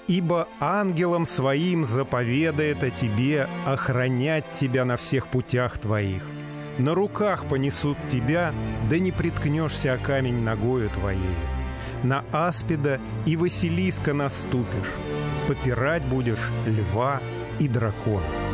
Ибо ангелам своим заповедает о тебе охранять тебя на всех путях твоих. На руках понесут тебя, да не приткнешься о камень ногою твоею. На аспида и Василиска наступишь, попирать будешь льва и дракона».